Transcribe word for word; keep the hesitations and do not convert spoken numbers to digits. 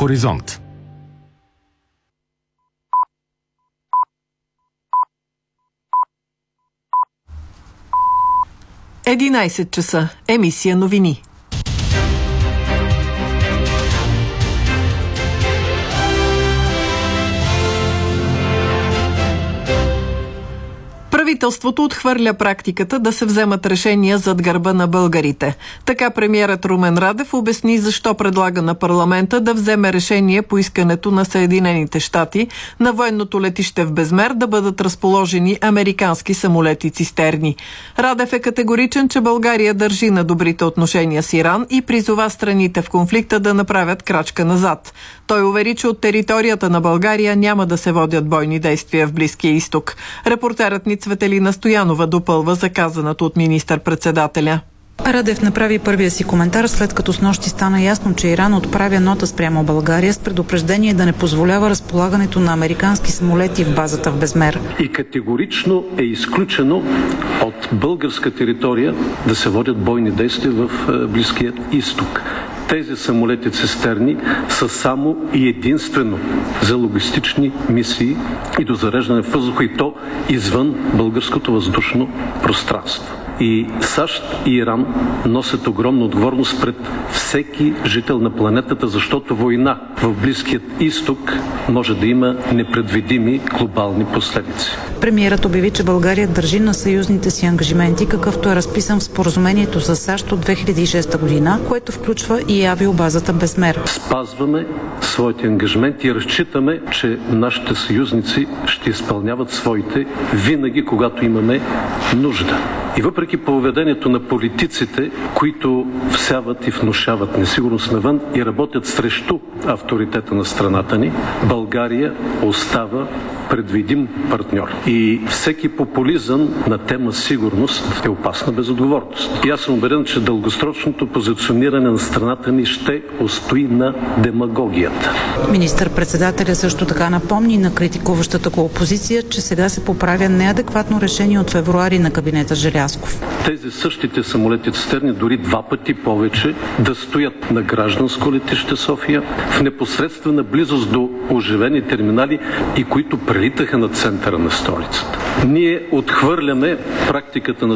Хоризонт. единайсет часа. Емисия новини. Правителството отхвърля практиката да се вземат решения зад гърба на българите. Така премиерът Румен Радев обясни защо предлага на парламента да вземе решение по искането на Съединените щати на военното летище в Безмер да бъдат разположени американски самолети-цистерни. Радев е категоричен, че България държи на добрите отношения с Иран и призова страните в конфликта да направят крачка назад. Той увери, че от територията на България няма да се водят бойни действия в Близкия изток. Репортерът ни Цветелина Стоянова допълва заказаното от министър-председателя. Радев направи първия си коментар, след като снощи стана ясно, че Иран отправя нота спрямо България с предупреждение да не позволява разполагането на американски самолети в базата в Безмер. И категорично е изключено от българска територия да се водят бойни действия в Близкия изток. Тези самолети-цистерни са само и единствено за логистични мисии и до зареждане в въздуха, и то извън българското въздушно пространство. И САЩ и Иран носят огромна отговорност пред всеки жител на планетата, защото война в Близкият изток може да има непредвидими глобални последици. Премиерът обяви, че България държи на съюзните си ангажименти, какъвто е разписан в споразумението с САЩ от две хиляди и шеста година, което включва и авиобазата Безмер. Спазваме своите ангажименти и разчитаме, че нашите съюзници ще изпълняват своите винаги, когато имаме нужда. И въпреки поведението на политиците, които всяват и внушават несигурност навън и работят срещу авторитета на страната ни, България остава предвидим партньор. И всеки популизъм на тема сигурност е опасна безотговорност. И аз съм убеден, че дългосрочното позициониране на страната ни ще устои на демагогията. Министър-председателя също така напомни на критикуващата го опозиция, че сега се поправя неадекватно решение от февруари на кабинета Желязков. Тези същите самолети-цистерни дори два пъти повече да стоят на гражданско летище София в непосредствена близост до оживени терминали и които прелитаха над центъра на столицата. Ние отхвърляме практиката на